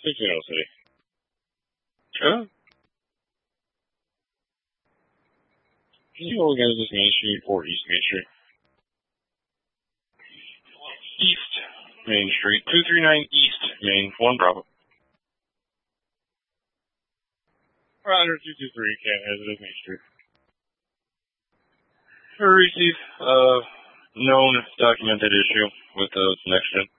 City. Huh? Can you go again to this Main Street or East Main Street? East Main Street, 239 East Main, 1 Bravo. Roger, 223, can't exit Main Street. Receive, known documented issue with the next gen.